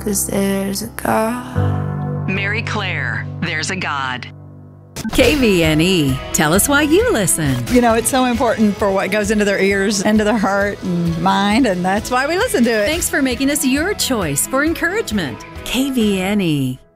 'cause there's a God. Mary Claire, There's a God. KVNE. Tell us why you listen. You know, it's so important for what goes into their ears, into their heart and mind, and that's why we listen to it. Thanks for making us your choice for encouragement. KVNE.